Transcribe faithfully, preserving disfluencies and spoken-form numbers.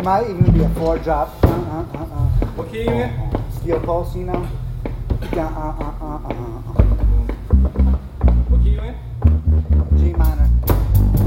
might even be a four drop. Uh, uh, uh, uh. What key you in? Steel pulse, you know. Uh, uh, uh, uh, uh, uh.